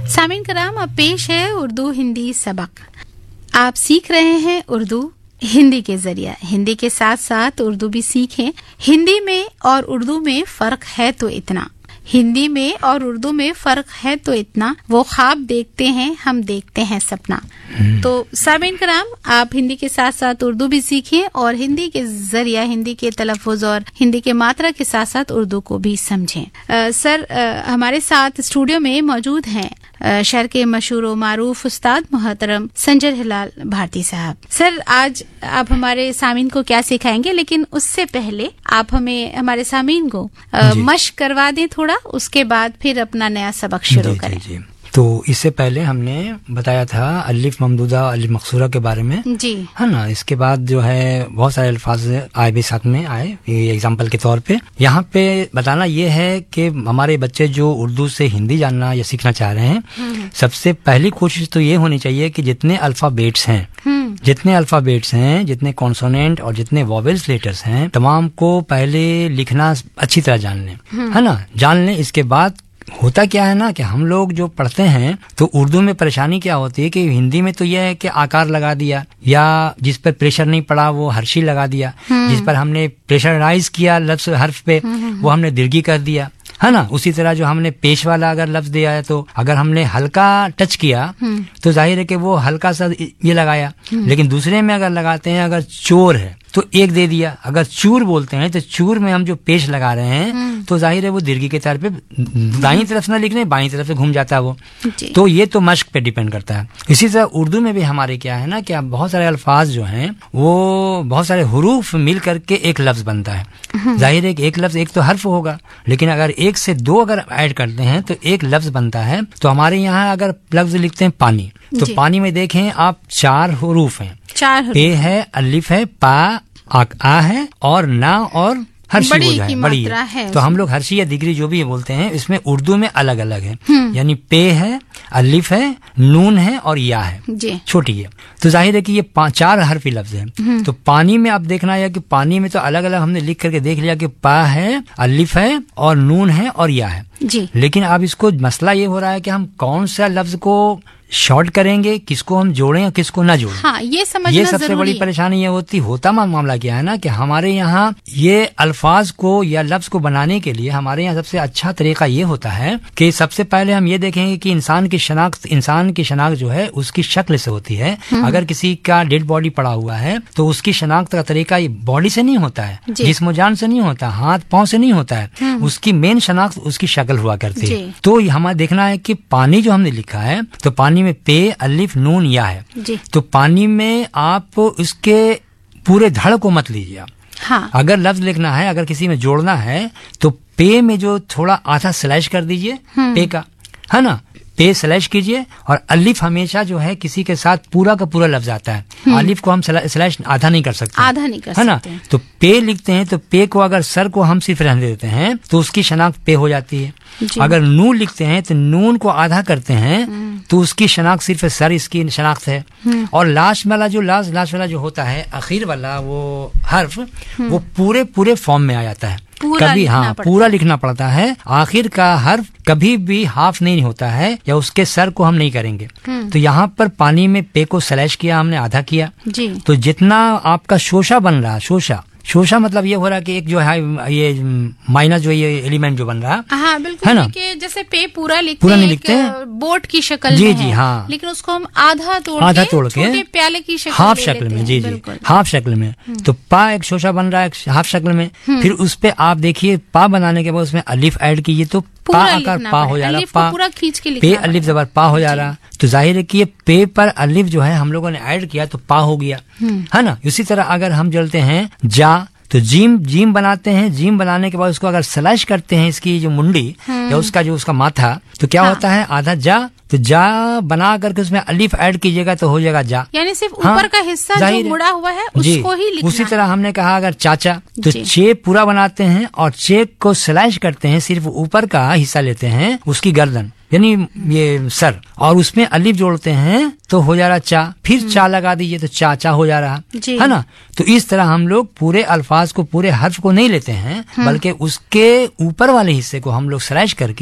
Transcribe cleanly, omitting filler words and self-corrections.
सामीन कराम, अब पेश है उर्दू हिंदी सबक। आप सीख रहे हैं उर्दू हिंदी के जरिए। हिंदी के साथ साथ उर्दू भी सीखें। हिंदी में और उर्दू में फर्क है तो इतना, हिंदी में और उर्दू में फर्क है तो इतना, वो ख्वाब देखते हैं हम देखते हैं सपना। तो सामीन कराम, आप हिंदी के साथ साथ उर्दू भी सीखिए और हिंदी के जरिए हिंदी के तलफ़ुज़ और हिंदी के मात्रा के साथ साथ उर्दू को भी समझें। सर, हमारे साथ स्टूडियो में मौजूद हैं शहर के मशहूर व मारूफ उस्ताद मोहतरम संजर हिलाल भारती साहब। सर, आज आप हमारे सामीन को क्या सिखाएंगे, लेकिन उससे पहले आप हमें हमारे सामीन को मश्क करवा दें थोड़ा, उसके बाद फिर अपना नया सबक शुरू करें। जी। तो इससे पहले हमने बताया था अलिफ ममदूदा अलिफ मकसूरा के बारे में, जी, है ना। इसके बाद जो है बहुत सारे अल्फाज आए भी साथ में आए, ये एग्जाम्पल के तौर पे यहाँ पे बताना ये है कि हमारे बच्चे जो उर्दू से हिंदी जानना या सीखना चाह रहे हैं, सबसे पहली कोशिश तो ये होनी चाहिए कि जितने अल्फाबेट्स हैं, जितने कॉन्सोनेंट और जितने वॉवेल्स लेटर्स हैं, तमाम को पहले लिखना अच्छी तरह जान लें, है ना। जान लें। इसके बाद होता क्या है ना कि हम लोग जो पढ़ते हैं तो उर्दू में परेशानी क्या होती है कि हिंदी में तो यह है कि आकार लगा दिया, या जिस पर प्रेशर नहीं पड़ा वो हर्षी लगा दिया, जिस पर हमने प्रेशराइज किया लफ्ज हर्फ पे वो हमने दीर्घी कर दिया, है ना। उसी तरह जो हमने पेश वाला अगर लफ्ज दिया है तो अगर हमने हल्का टच किया तो जाहिर है कि वो हल्का सा ये लगाया, लेकिन दूसरे में अगर लगाते हैं, अगर चोर है तो एक दे दिया, अगर चूर बोलते हैं तो चूर में हम जो पेश लगा रहे हैं तो जाहिर है वो दीर्घी के तौर पे दाईं तरफ से ना लिखने बाईं तरफ से घूम जाता है वो। तो ये तो मश्क पे डिपेंड करता है। इसी तरह उर्दू में भी हमारे क्या है ना कि अब बहुत सारे अल्फाज जो हैं वो बहुत सारे हुरूफ मिल करके एक लफ्ज बनता है। जाहिर है कि एक लफ्ज एक तो हर्फ होगा, लेकिन अगर एक से दो अगर ऐड करते हैं तो एक लफ्ज बनता है। तो हमारे यहाँ अगर लफ्ज लिखते हैं पानी, तो पानी में देखें आप 4 हुरूफ हैं, पे है, अलिफ है, पा, आ है और ना और हर्षी हो जाए, बड़ी है। तो हम लोग हर्षी या दिगरी जो भी बोलते हैं इसमें उर्दू में अलग अलग है, यानी पे है, अलिफ है, नून है और या है, छोटी है। तो जाहिर है कि ये 4 हरफी लफ्ज है। तो पानी में आप देखना है कि पानी में तो अलग अलग हमने लिख करके देख लिया कि पा है, अलिफ है और नून है और या है जी। लेकिन अब इसको मसला ये हो रहा है कि हम कौन सा लफ्ज को शॉर्ट करेंगे, किसको हम जोड़ें और किसको ना जोड़ें। हाँ, ये समझना ये सबसे बड़ी परेशानी ये होता मामला क्या है ना कि हमारे यहाँ ये अल्फाज को या लफ्ज को बनाने के लिए हमारे यहाँ सबसे अच्छा तरीका ये होता है कि सबसे पहले हम ये देखेंगे कि इंसान की शनाख्त जो है उसकी शक्ल से होती है। अगर किसी का डेड बॉडी पड़ा हुआ है तो उसकी शनाख्त का तरीका बॉडी से नहीं होता है, जिस्म जान से नहीं होता, हाथ पांव से नहीं होता है। उसकी मेन शनाख्त उसकी शक्ल हुआ करती है। तो हमें देखना है कि पानी जो हमने लिखा है तो पानी में पे, अलिफ, नून, या है। तो पानी में आप उसके पूरे धड़ को मत लीजिए। हाँ। अगर लफ्ज लिखना है, अगर किसी में जोड़ना है तो पे में जो थोड़ा आधा स्लैश कर दीजिए पे का, है ना, पे स्लैश कीजिए। और अलिफ हमेशा जो है किसी के साथ पूरा का पूरा लफ्ज आता है, अलिफ को हम स्लैश आधा नहीं कर सकते, है ना। तो पे लिखते हैं तो पे को अगर सर को हम सिर्फ रहने देते हैं तो उसकी शनाख्त पे हो जाती है। अगर नून लिखते हैं तो नून को आधा करते हैं तो उसकी शनाख्त सिर्फ सर इसकी शनाख्त है। और लास्ट वाला जो होता है आखिर वाला वो हर्फ वो पूरे फॉर्म में आ जाता है। कभी पूरा लिखना पड़ता है। आखिर का हर्फ कभी भी हाफ नहीं होता है या उसके सर को हम नहीं करेंगे। तो यहाँ पर पानी में पे को स्लैश किया हमने, आधा किया जी। तो जितना आपका शोशा बन रहा, शोशा मतलब ये हो रहा है कि एक जो है ये माइनस जो ये एलिमेंट जो बन रहा हाँ, बिल्कुल, है ना, कि जैसे पे पूरा नहीं लिखते हैं बोट की शक्ल जी में जी, हाँ, लेकिन उसको हम आधा तोड़ के प्याले की शक्ल, हाफ शक्ल में, जी जी, हाफ शक्ल में। तो पा एक शोशा बन रहा है हाफ शक्ल में। फिर उस पे आप देखिए पा बनाने के बाद उसमें अलिफ ऐड कीजिए तो पा आकर पा हो जा रहा, पूरा खींच के पे अलिफ जबर पा हो जा रहा। तो जाहिर है कि ये पे पर अलिफ जो है हम लोगों ने ऐड किया तो पा हो गया, है ना। इसी तरह अगर हम चलते हैं जा तो जीम बनाते हैं। जीम बनाने के बाद उसको अगर स्लैश करते हैं इसकी जो मुंडी या उसका माथा, तो क्या होता है आधा जा। तो जा बना करके उसमें अलिफ ऐड कीजिएगा तो हो जाएगा जा, यानी सिर्फ ऊपर का हिस्सा जो मुड़ा हुआ है उसको ही लिखना। उसी तरह हमने कहा अगर चाचा तो चे पूरा बनाते हैं और चे को स्लैश करते हैं, सिर्फ ऊपर का हिस्सा लेते हैं उसकी गर्दन यानी ये सर, और उसमें अलिफ जोड़ते हैं तो हो जा रहा चा। फिर चा लगा दीजिए तो चाचा हो जा रहा, है ना। तो इस तरह हम लोग पूरे अल्फाज को, पूरे हर्फ को नहीं लेते हैं, बल्कि उसके ऊपर वाले हिस्से को हम लोग स्लैश करके